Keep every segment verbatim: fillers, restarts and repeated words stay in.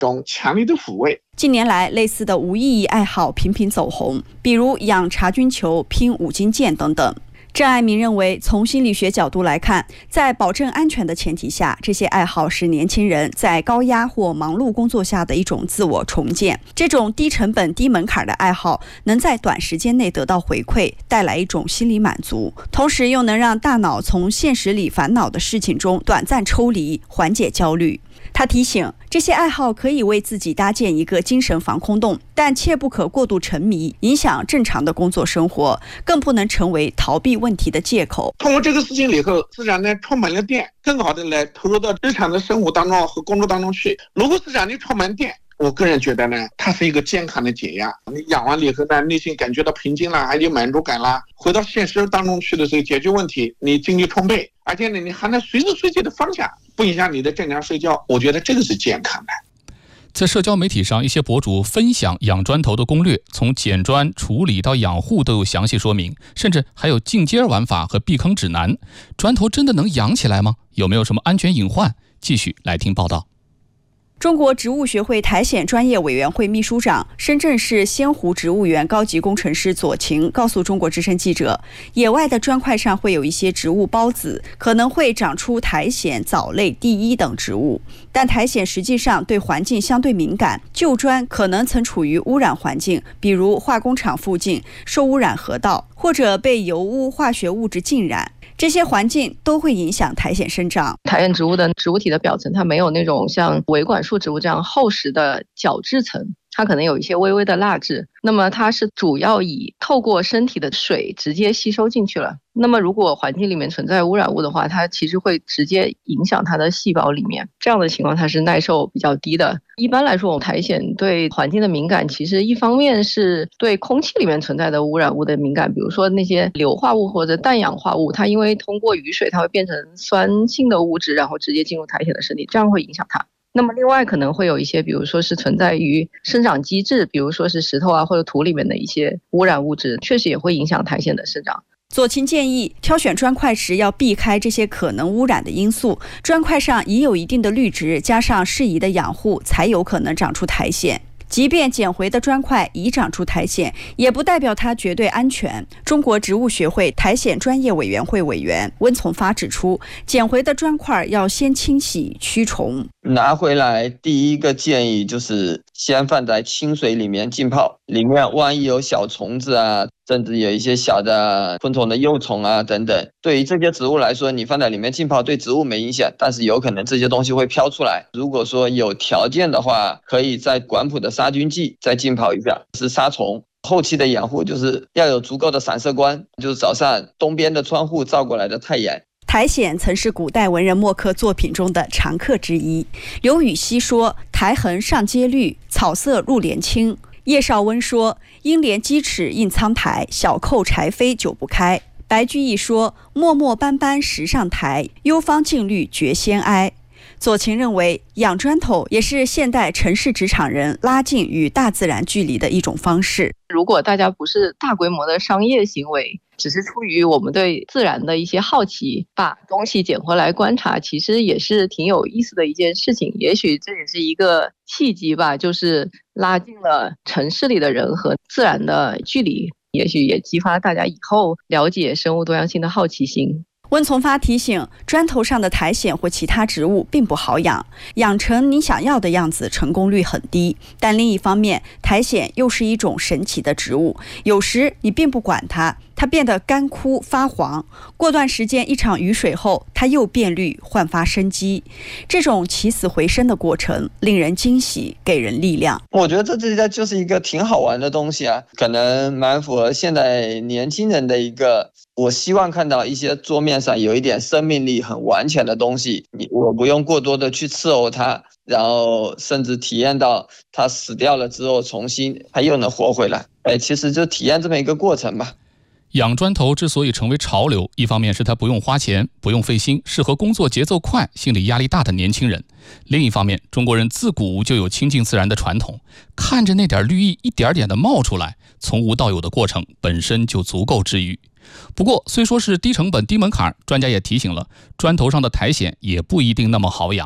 种强烈的抚慰。 近年来，类似的无意义爱好频频走红，比如养茶菌球、拼五金件等等。郑爱民认为，从心理学角度来看，在保证安全的前提下，这些爱好是年轻人在高压或忙碌工作下的一种自我重建。这种低成本、低门槛的爱好，能在短时间内得到回馈，带来一种心理满足，同时又能让大脑从现实里烦恼的事情中短暂抽离，缓解焦虑。他提醒，这些爱好可以为自己搭建一个精神防空洞，但切不可过度沉迷，影响正常的工作生活，更不能成为逃避问题的借口。 通过这个事情以后，自然呢充满了电，更好的来投入到日常的生活当中和工作当中去。如果是让你充满电，我个人觉得呢，它是一个健康的解压。你养完了以后呢，内心感觉到平静啦，还有满足感啦，回到现实当中去的时候解决问题，你精力充沛，而且呢，你还能随时随地的放下，不影响你的正常睡觉。我觉得这个是健康的。 在社交媒体上，一些博主分享养砖头的攻略，从捡砖、处理到养护都有详细说明，甚至还有进阶玩法和避坑指南。砖头真的能养起来吗？有没有什么安全隐患？继续来听报道。 中国植物学会苔藓专业委员会秘书长、深圳市仙湖植物园高级工程师左晴告诉中国之声记者，野外的砖块上会有一些植物孢子，可能会长出苔藓、藻类、地衣等植物，但苔藓实际上对环境相对敏感，旧砖可能曾处于污染环境，比如化工厂附近、受污染河道，或者被油污、化学物质浸染。这些环境都会影响苔藓生长。 苔藓植物的植物体的表层，它没有那种像维管束植物这样厚实的角质层，它可能有一些微微的蜡质。那么它是主要以透过身体的水直接吸收进去了。那么如果环境里面存在污染物的话，它其实会直接影响它的细胞里面，这样的情况它是耐受比较低的。一般来说，苔藓对环境的敏感，其实一方面是对空气里面存在的污染物的敏感，比如说那些硫化物或者氮氧化物，它因为通过雨水它会变成酸性的物质，然后直接进入苔藓的身体，这样会影响它。那么另外可能会有一些，比如说是存在于生长机制，比如说是石头啊或者土里面的一些污染物质，确实也会影响苔藓的生长。 左晴建议，挑选砖块时要避开这些可能污染的因素，砖块上已有一定的绿植，加上适宜的养护，才有可能长出苔藓。即便捡回的砖块已长出苔藓，也不代表它绝对安全。中国植物学会苔藓专业委员会委员温从发指出，捡回的砖块要先清洗驱虫。 拿回来第一个建议就是先放在清水里面浸泡，里面万一有小虫子啊，甚至有一些小的昆虫的幼虫啊等等，对于这些植物来说，你放在里面浸泡对植物没影响，但是有可能这些东西会飘出来。如果说有条件的话，可以在管谱的杀菌剂再浸泡一下，是杀虫。后期的养护就是要有足够的散射光，就是早上东边的窗户照过来的太阳。 苔藓曾是古代文人墨客作品中的常客之一。刘禹锡说，苔痕上阶绿，草色入帘青。叶绍温说，应怜鸡齿映苍苔，小扣柴扉久不开。白居易说，漠漠斑斑石上苔，幽芳净绿觉先哀。左晴认为，养砖头也是现代城市职场人拉近与大自然距离的一种方式。 如果大家不是大规模的商业行为，只是出于我们对自然的一些好奇，把东西捡回来观察，其实也是挺有意思的一件事情。也许这也是一个契机吧，就是拉近了城市里的人和自然的距离，也许也激发大家以后了解生物多样性的好奇心。 温从发提醒，砖头上的苔藓或其他植物并不好养，养成你想要的样子成功率很低。但另一方面，苔藓又是一种神奇的植物，有时你并不管它，它变得干枯发黄，过段时间一场雨水后，它又变绿焕发生机。这种起死回生的过程令人惊喜，给人力量。 我觉得这这就是一个挺好玩的东西啊，可能蛮符合现在年轻人的一个，我希望看到一些桌面上有一点生命力很完全的东西，你我不用过多的去伺候它，然后甚至体验到它死掉了之后重新它又能活回来。哎，其实就体验这么一个过程吧。 养砖头之所以成为潮流，一方面是它不用花钱，不用费心，适合工作节奏快、心理压力大的年轻人；另一方面，中国人自古就有亲近自然的传统，看着那点绿意一点点的冒出来，从无到有的过程本身就足够治愈。不过，虽说是低成本低门槛，专家也提醒了，砖头上的苔藓也不一定那么好养。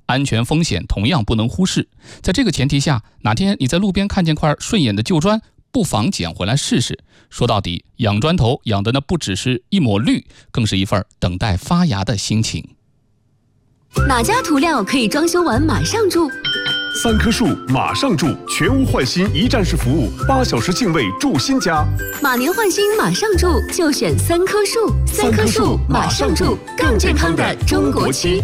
安全风险同样不能忽视。在这个前提下，哪天你在路边看见块顺眼的旧砖，不妨捡回来试试。说到底，养砖头养的那不只是一抹绿，更是一份等待发芽的心情。 哪家涂料可以装修完马上住？ 三棵树马上住，全屋换新一站式服务，八小时净位住新家。 马年换新马上住，就选三棵树。三棵树马上住，更健康的中国区。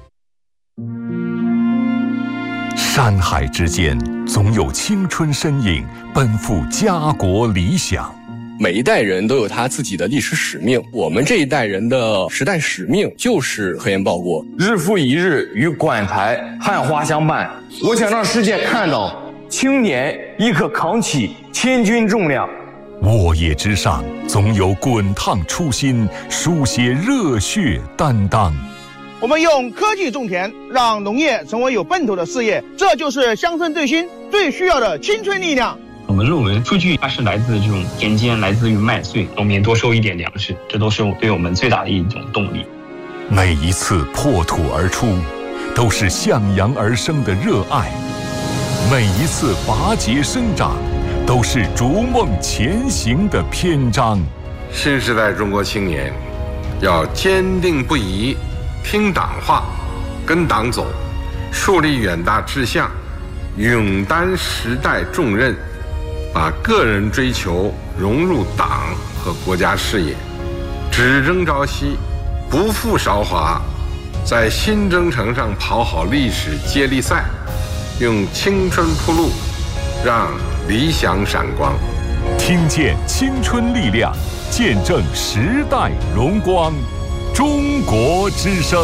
山海之间，总有青春身影奔赴家国理想。 每一代人都有他自己的历史使命，我们这一代人的时代使命就是科研报国。 日复一日与馆台汉花相伴，我想让世界看到青年亦可扛起千钧重量。 沃野之上，总有滚烫初心，书写热血担当。 我们用科技种田，让农业成为有奔头的事业，这就是乡村振兴最需要的青春力量。 我们论文数据它是来自这种田间，来自于麦穗，农民多收一点粮食，这都是对我们最大的一种动力。 每一次破土而出，都是向阳而生的热爱；每一次拔节生长，都是逐梦前行的篇章。 新时代中国青年要坚定不移，听党话，跟党走，树立远大志向，勇担时代重任，把个人追求融入党和国家事业，只争朝夕，不负韶华，在新征程上跑好历史接力赛，用青春铺路，让理想闪光。 听见青春力量，见证时代荣光。中国之声，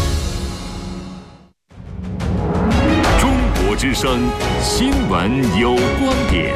中国之声新闻有观点。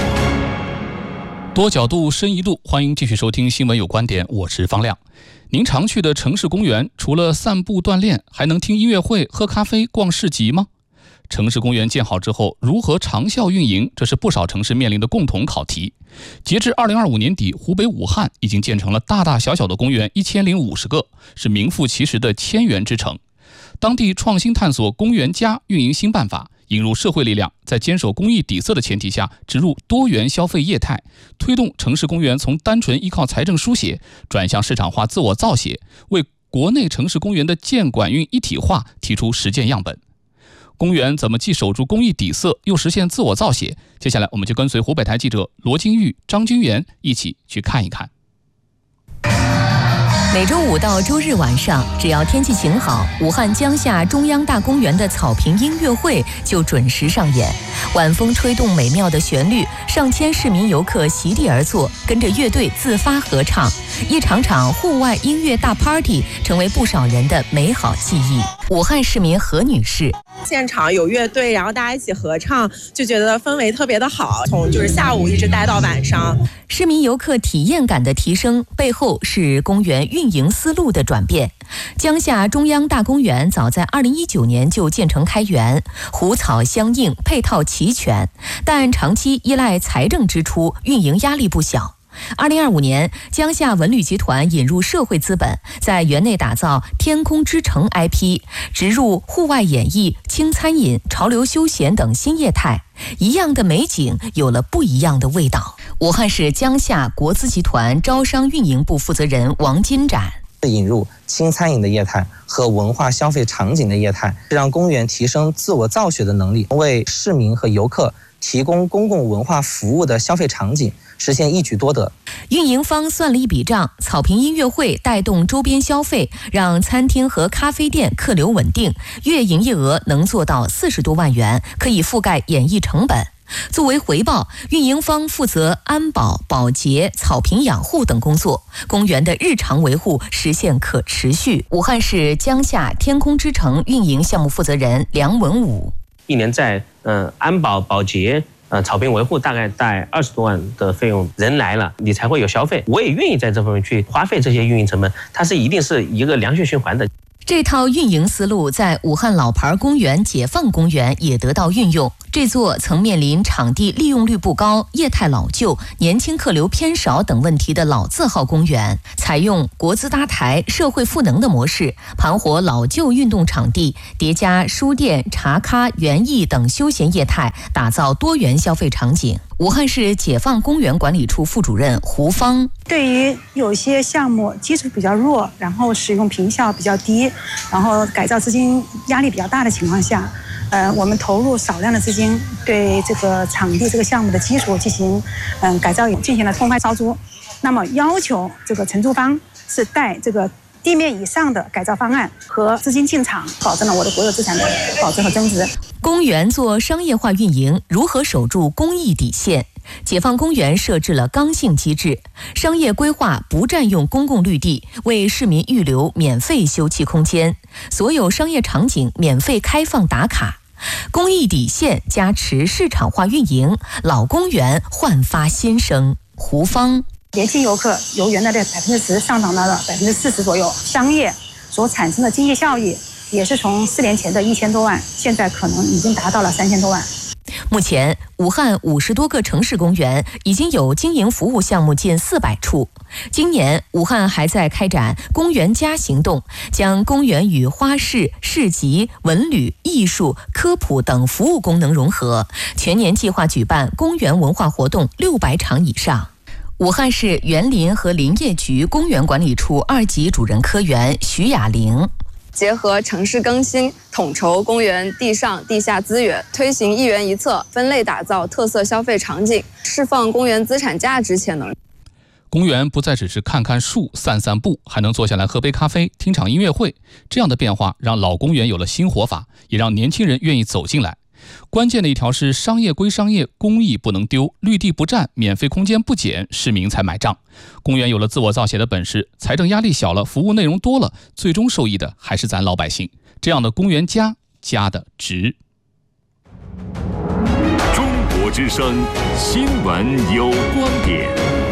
多角度深一度，欢迎继续收听新闻有观点，我是方亮。您常去的城市公园，除了散步锻炼，还能听音乐会、喝咖啡、逛市集吗？城市公园建好之后，如何长效运营，这是不少城市面临的共同考题。截至二零二五年底，湖北武汉已经建成了大大小小的公园一千零五十个，是名副其实的千园之城。当地创新探索公园加运营新办法，引入社会力量，在坚守公益底色的前提下，植入多元消费业态，推动城市公园从单纯依靠财政书写，转向市场化自我造血，为国内城市公园的建管运一体化提出实践样本。公园怎么既守住公益底色，又实现自我造血？接下来我们就跟随湖北台记者罗金玉、张君元一起去看一看。 每周五到周日晚上，只要天气晴好，武汉江夏中央大公园的草坪音乐会就准时上演。晚风吹动美妙的旋律，上千市民游客席地而坐，跟着乐队自发合唱，一场场户外音乐大 party 成为不少人的美好记忆。武汉市民何女士： 现场有乐队，然后大家一起合唱，就觉得氛围特别的好，从就是下午一直待到晚上。 市民游客体验感的提升背后是公园运营思路的转变。江夏中央大公园早在二零一九年就建成开园，湖草相应，配套齐全，但长期依赖财政支出，运营压力不小。二零二五年，江夏文旅集团引入社会资本，在园内打造天空之城 I P， 植入户外演艺、轻餐饮、潮流休闲等新业态，一样的美景有了不一样的味道。武汉市江夏国资集团招商运营部负责人王金展： 引入轻餐饮的业态和文化消费场景的业态，让公园提升自我造血的能力，为市民和游客提供公共文化服务的消费场景，实现一举多得。 运营方算了一笔账，草坪音乐会带动周边消费，让餐厅和咖啡店客流稳定，月营业额能做到四十多万元，可以覆盖演艺成本。作为回报，运营方负责安保、保洁、草坪养护等工作，公园的日常维护实现可持续。武汉市江夏天空之城运营项目负责人梁文武： 一年在呃安保、保洁、呃草坪维护大概在二十多万的费用，人来了你才会有消费，我也愿意在这方面去花费这些运营成本，它是一定是一个良性循环的。 这套运营思路在武汉老牌公园解放公园也得到运用。这座曾面临场地利用率不高、业态老旧、年轻客流偏少等问题的老字号公园，采用国资搭台、社会赋能的模式，盘活老旧运动场地，叠加书店、茶咖、园艺等休闲业态，打造多元消费场景。武汉市解放公园管理处副主任胡芳： 对于有些项目基础比较弱，然后使用坪效比较低，然后改造资金压力比较大的情况下，呃，我们投入少量的资金，对这个场地这个项目的基础进行嗯改造，进行了通拍招租。那么要求这个承租方是带这个地面以上的改造方案和资金进场，保证了我的国有资产的保值和增值。 公园做商业化运营，如何守住公益底线？解放公园设置了刚性机制，商业规划不占用公共绿地，为市民预留免费休憩空间，所有商业场景免费开放打卡。公益底线加持市场化运营，老公园焕发新生。胡芳： 年轻游客由原来的百分之十上涨到了百分之四十左右，商业所产生的经济效益也是从四年前的一千多万，现在可能已经达到了三千多万。 目前，武汉五十多个城市公园已经有经营服务项目近四百处。今年，武汉还在开展“公园加”行动，将公园与花市、市集、文旅、艺术、科普等服务功能融合，全年计划举办公园文化活动六百场以上。武汉市园林和林业局公园管理处二级主任科员徐雅玲： 结合城市更新，统筹公园地上地下资源，推行一园一策，分类打造特色消费场景，释放公园资产价值潜能。 公园不再只是看看树、散散步，还能坐下来喝杯咖啡、听场音乐会。这样的变化让老公园有了新活法，也让年轻人愿意走进来。关键的一条是商业归商业，公益不能丢，绿地不占，免费空间不减，市民才买账。公园有了自我造血的本事，财政压力小了，服务内容多了，最终受益的还是咱老百姓。这样的公园加加的值。 中国之声新闻有观点，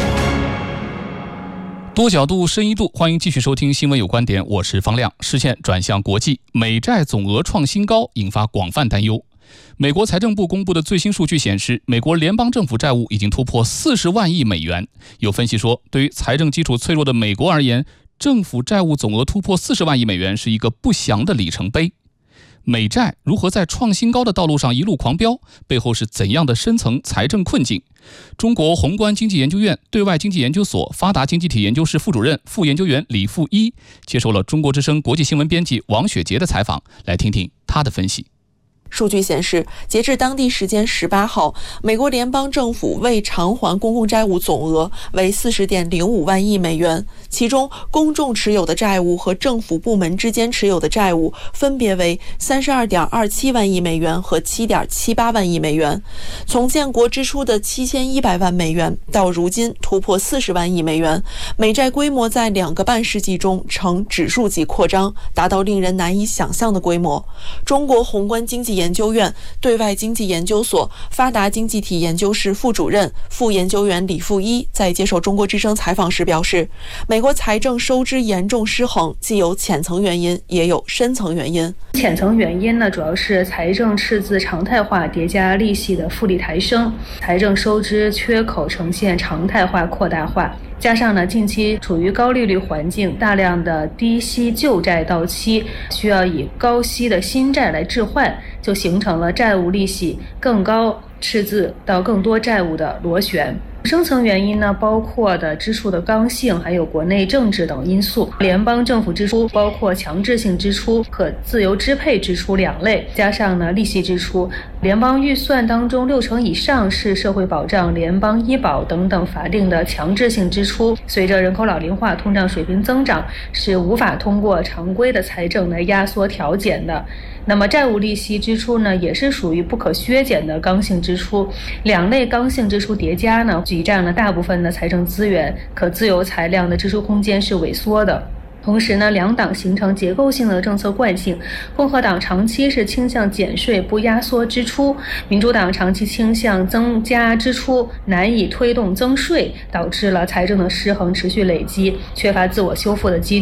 多角度深一度，欢迎继续收听新闻有观点，我是方亮。视线转向国际，美债总额创新高，引发广泛担忧。美国财政部公布的最新数据显示，美国联邦政府债务已经突破四十万亿美元。有分析说，对于财政基础脆弱的美国而言，政府债务总额突破四十万亿美元是一个不祥的里程碑。美债如何在创新高的道路上一路狂飙，背后是怎样的深层财政困境？中国宏观经济研究院对外经济研究所发达经济体研究室副主任、副研究员李富一接受了中国之声国际新闻编辑王雪杰的采访，来听听他的分析。 数据显示，截至当地时间十八号，美国联邦政府未偿还公共债务总额为四十点零五万亿美元，其中公众持有的债务和政府部门之间持有的债务分别为三十二点二七万亿美元和七点七八万亿美元。从建国之初的七千一百万美元到如今突破四十万亿美元，美债规模在两个半世纪中呈指数级扩张，达到令人难以想象的规模。中国宏观经济研究院对外经济研究所发达经济体研究室副主任、副研究员李富一在接受中国之声采访时表示，美国财政收支严重失衡，既有浅层原因，也有深层原因。 浅层原因呢，主要是财政赤字常态化叠加利息的复利抬升，财政收支缺口呈现常态化扩大化。加上呢，近期处于高利率环境，大量的低息旧债到期，需要以高息的新债来置换，就形成了债务利息更高、赤字到更多债务的螺旋。深层原因呢，包括的支出的刚性，还有国内政治等因素。联邦政府支出包括强制性支出和自由支配支出两类，加上呢利息支出。联邦预算当中六成以上是社会保障、联邦医保等等法定的强制性支出。随着人口老龄化、通胀水平增长，是无法通过常规的财政来压缩调减的。那么债务利息支出呢，也是属于不可削减的刚性支出。两类刚性支出叠加呢，挤占了大部分的财政资源，可自由裁量的支出空间是萎缩的。同时呢，两党形成结构性的政策惯性，共和党长期是倾向减税不压缩支出，民主党长期倾向增加支出，难以推动增税，导致了财政的失衡持续累积，缺乏自我修复的机制。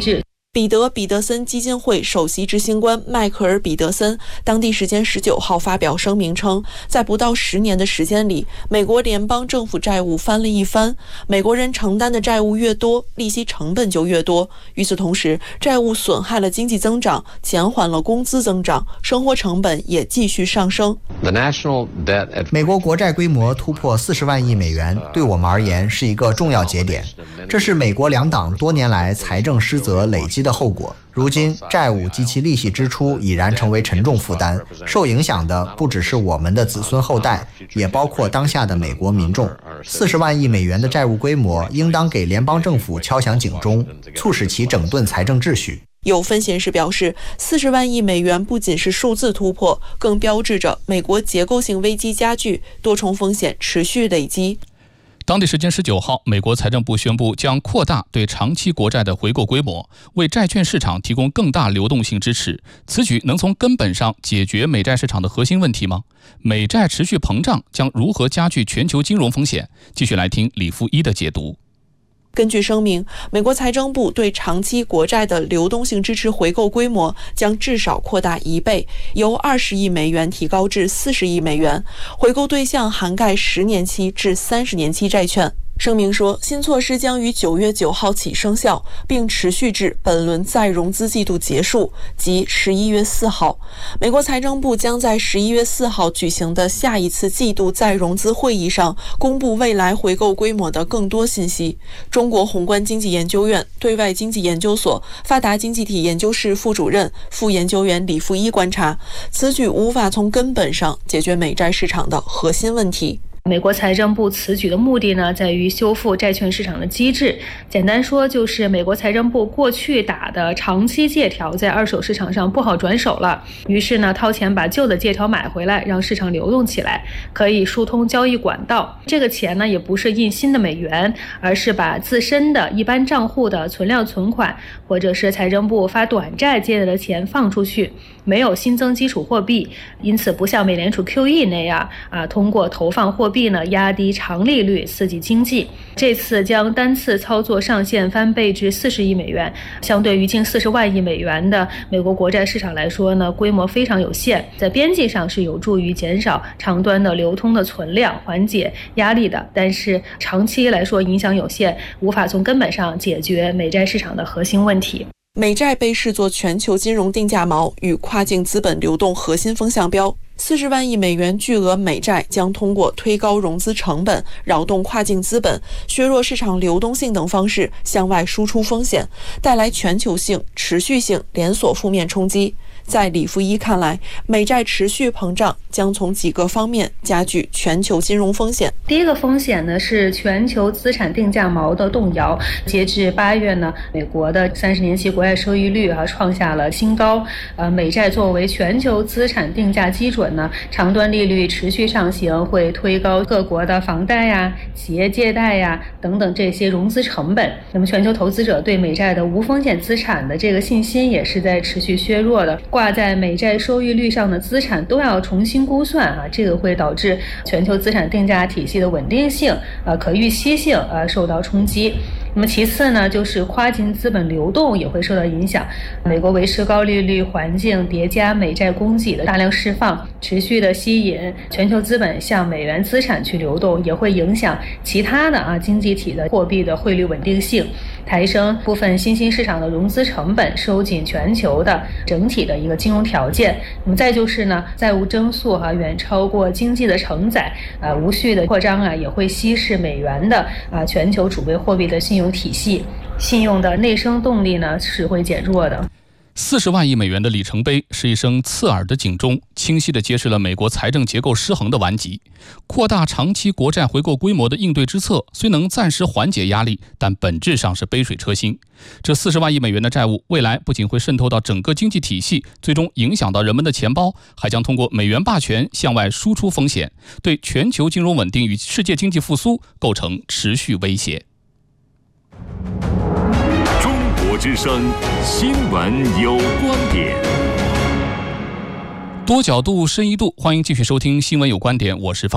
彼得彼得森基金会首席执行官迈克尔彼得森当地时间十九号发表声明称，在不到十年的时间里，美国联邦政府债务翻了一番。美国人承担的债务越多，利息成本就越多。与此同时，债务损害了经济增长，减缓了工资增长，生活成本也继续上升。 美国国债规模突破四十万亿美元，对我们而言是一个重要节点。这是美国两党多年来财政失责累积的后果。如今，债务及其利息支出已然成为沉重负担，受影响的不只是我们的子孙后代，也包括当下的美国民众。四十万亿美元的债务规模，应当给联邦政府敲响警钟，促使其整顿财政秩序。 有分析人士表示，四十万亿美元不仅是数字突破，更标志着美国结构性危机加剧，多重风险持续累积。 当地时间十九号，美国财政部宣布将扩大对长期国债的回购规模，为债券市场提供更大流动性支持。此举能从根本上解决美债市场的核心问题吗？美债持续膨胀将如何加剧全球金融风险？继续来听李富一的解读。 根据声明，美国财政部对长期国债的流动性支持回购规模将至少扩大一倍，由二十亿美元提高至四十亿美元，回购对象涵盖十年期至三十年期债券。声明说，新措施将于九月九号起生效，并持续至本轮再融资季度结束，即十一月四号。美国财政部将在十一月四号举行的下一次季度再融资会议上公布未来回购规模的更多信息。中国宏观经济研究院对外经济研究所发达经济体研究室副主任、副研究员李富一观察，此举无法从根本上解决美债市场的核心问题。 美国财政部此举的目的呢，在于修复债券市场的机制。简单说，就是美国财政部过去打的长期借条在二手市场上不好转手了，于是呢，掏钱把旧的借条买回来，让市场流动起来，可以疏通交易管道。这个钱呢，也不是印新的美元，而是把自身的一般账户的存量存款，或者是财政部发短债借来的钱放出去，没有新增基础货币，因此不像美联储 Q E 那样啊，通过投放货币呢压低长利率刺激经济。这次将单次操作上限翻倍至四十亿美元，相对于近四十万亿美元的美国国债市场来说呢，规模非常有限，在边际上是有助于减少长端的流通的存量，缓解压力的，但是长期来说影响有限，无法从根本上解决美债市场的核心问题。 美债被视作全球金融定价锚与跨境资本流动核心风向标。四十万亿美元巨额美债将通过推高融资成本、扰动跨境资本、削弱市场流动性等方式向外输出风险，带来全球性、持续性、连锁负面冲击。在李富一看来，美债持续膨胀将从几个方面加剧全球金融风险。 第一个风险呢是全球资产定价锚的动摇。截至八月呢，美国的三十年期国债收益率啊创下了新高。呃，美债作为全球资产定价基准呢，长端利率持续上行，会推高各国的房贷呀、企业借贷呀等等这些融资成本。那么，全球投资者对美债的无风险资产的这个信心也是在持续削弱的。挂在美债收益率上的资产都要重新估算啊，这个会导致全球资产定价体系的稳定性、呃可预期性呃受到冲击。那么其次呢，就是跨境资本流动也会受到影响。美国维持高利率环境叠加美债供给的大量释放，持续的吸引全球资本向美元资产去流动，也会影响其他的啊经济体的货币的汇率稳定性，抬升部分新兴市场的融资成本，收紧全球的整体的一个金融条件。那么再就是呢，债务增速哈、啊、远超过经济的承载，啊无序的扩张啊也会稀释美元的啊全球储备货币的信用体系，信用的内生动力呢是会减弱的。 四十万亿美元的里程碑是一声刺耳的警钟，清晰地揭示了美国财政结构失衡的顽疾。扩大长期国债回购规模的应对之策虽能暂时缓解压力，但本质上是杯水车薪。这四十万亿美元的债务未来不仅会渗透到整个经济体系，最终影响到人们的钱包，还将通过美元霸权向外输出风险，对全球金融稳定与世界经济复苏构成持续威胁。 之声新闻有观点， 多角度深一度，欢迎继续收听新闻有观点，我是方亮。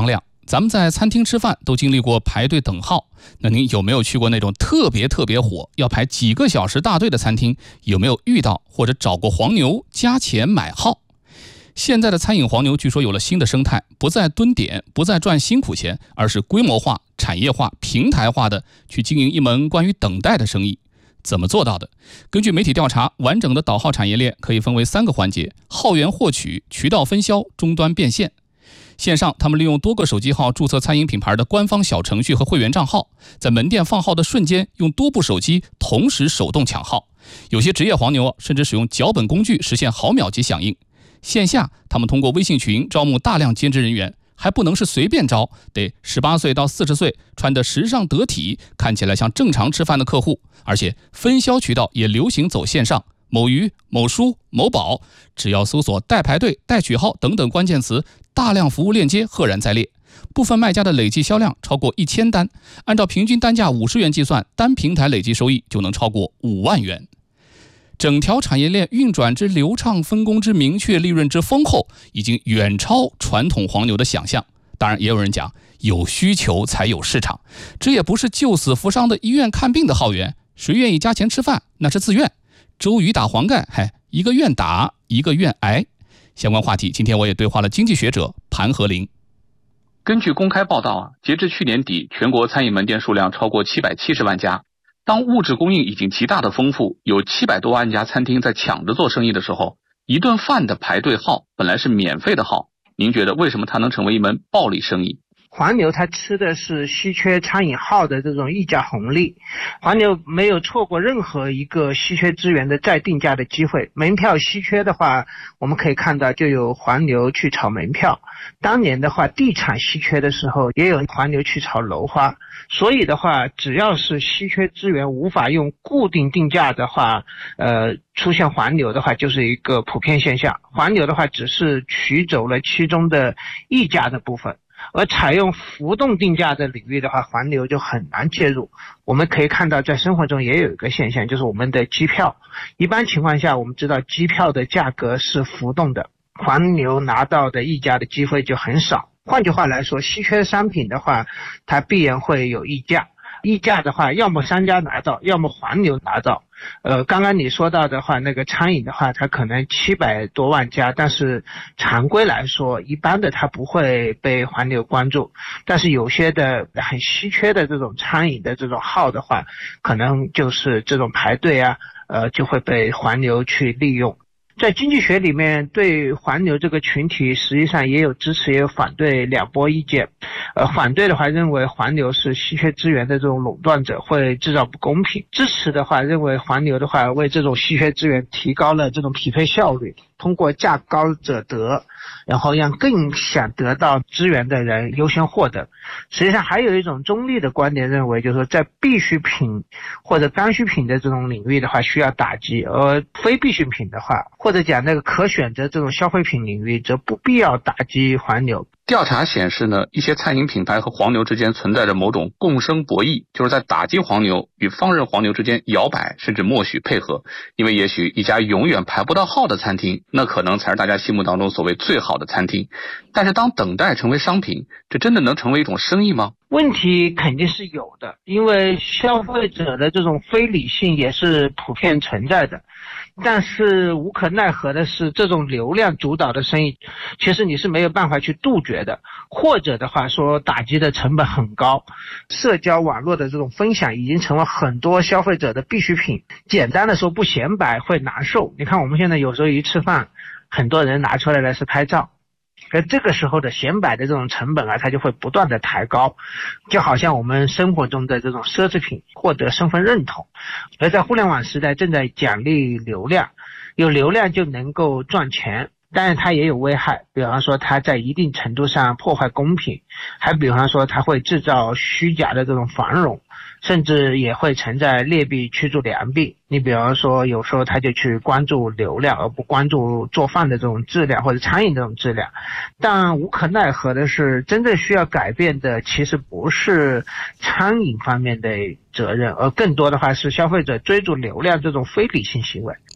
咱们在餐厅吃饭都经历过排队等号，那您有没有去过那种特别特别火，要排几个小时大队的餐厅？有没有遇到或者找过黄牛加钱买号？现在的餐饮黄牛据说有了新的生态，不再蹲点，不再赚辛苦钱，而是规模化、产业化、平台化的去经营一门关于等待的生意。怎么做到的？根据媒体调查，完整的导号产业链可以分为三个环节：号源获取、渠道分销、终端变现。线上，他们利用多个手机号注册餐饮品牌的官方小程序和会员账号，在门店放号的瞬间，用多部手机同时手动抢号。有些职业黄牛甚至使用脚本工具实现毫秒级响应。线下，他们通过微信群招募大量兼职人员，还不能是随便招，得十八岁到四十岁，穿得时尚得体，看起来像正常吃饭的客户。而且分销渠道也流行走线上，某鱼、某书、某宝，只要搜索代排队、代取号等等关键词，大量服务链接赫然在列。部分卖家的累计销量超过一千单，按照平均单价五十元计算，单平台累计收益就能超过五万元。整条产业链运转之流畅，分工之明确，利润之丰厚，已经远超传统黄牛的想象。当然，也有人讲，有需求才有市场，这也不是救死扶伤的医院看病的号源，谁愿意加钱吃饭，那是自愿。周瑜打黄盖，嗨，一个愿打，一个愿挨。相关话题，今天我也对话了经济学者盘和林。 根据公开报道啊，截至去年底，全国餐饮门店数量超过七百七十万家。当物质供应已经极大的丰富，有七百多万家餐厅在抢着做生意的时候，一顿饭的排队号本来是免费的号，您觉得为什么它能成为一门暴利生意？ 黄牛它吃的是稀缺餐饮号的这种溢价红利，黄牛没有错过任何一个稀缺资源的再定价的机会。门票稀缺的话，我们可以看到就有黄牛去炒门票，当年的话地产稀缺的时候也有黄牛去炒楼花。所以的话，只要是稀缺资源无法用固定定价的话，呃出现黄牛的话就是一个普遍现象。黄牛的话只是取走了其中的溢价的部分，而采用浮动定价的领域的话，黄牛就很难介入。我们可以看到在生活中也有一个现象，就是我们的机票，一般情况下我们知道机票的价格是浮动的，黄牛拿到的溢价的机会就很少。换句话来说，稀缺商品的话它必然会有溢价，溢价的话要么商家拿到，要么黄牛拿到。呃，刚刚你说到的话，那个餐饮的话，它可能七百多万家，但是常规来说，一般的它不会被黄牛关注。但是有些的很稀缺的这种餐饮的这种号的话，可能就是这种排队啊，呃，就会被黄牛去利用。在经济学里面，对黄牛这个群体实际上也有支持也有反对两波意见。呃，反对的话认为黄牛是稀缺资源的这种垄断者，会制造不公平。支持的话认为黄牛的话为这种稀缺资源提高了这种匹配效率，通过价高者得，然后让更想得到资源的人优先获得。实际上还有一种中立的观点认为，就是说在必需品或者刚需品的这种领域的话需要打击，而非必需品的话，或者讲那个可选择这种消费品领域则不必要打击黄牛。 调查显示呢，一些餐饮品牌和黄牛之间存在着某种共生博弈，就是在打击黄牛与放任黄牛之间摇摆，甚至默许配合。因为也许一家永远排不到号的餐厅，那可能才是大家心目当中所谓最好的餐厅。但是当等待成为商品，这真的能成为一种生意吗？ 问题肯定是有的，因为消费者的这种非理性也是普遍存在的。但是无可奈何的是，这种流量主导的生意其实你是没有办法去杜绝的，或者的话说打击的成本很高。社交网络的这种分享已经成为很多消费者的必需品，简单的说不显摆会难受。你看我们现在有时候一吃饭，很多人拿出来的是拍照，而这个时候的显摆的这种成本啊，它就会不断的抬高，就好像我们生活中的这种奢侈品获得身份认同。而在互联网时代正在奖励流量，有流量就能够赚钱，但是它也有危害，比方说它在一定程度上破坏公平，还比方说它会制造虚假的这种繁荣，甚至也会存在劣币驱逐良币。你比方说有时候他就去关注流量而不关注做饭的这种质量或者餐饮这种质量。但无可奈何的是，真正需要改变的其实不是餐饮方面的责任，而更多的话是消费者追逐流量这种非理性行为。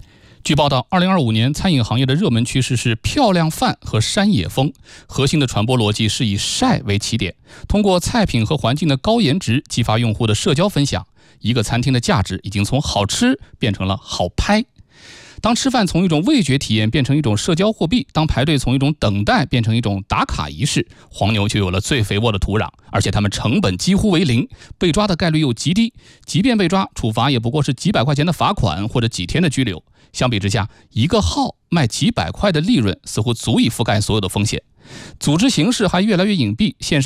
据报道，二零二五年餐饮行业的热门趋势是漂亮饭和山野风，核心的传播逻辑是以晒为起点，通过菜品和环境的高颜值激发用户的社交分享。一个餐厅的价值已经从好吃变成了好拍。当吃饭从一种味觉体验变成一种社交货币，当排队从一种等待变成一种打卡仪式，黄牛就有了最肥沃的土壤，而且他们成本几乎为零，被抓的概率又极低，即便被抓，处罚也不过是几百块钱的罚款或者几天的拘留。相比之下，一个号卖几百块的利润似乎足以覆盖所有的风险。组织形式还越来越隐蔽，线上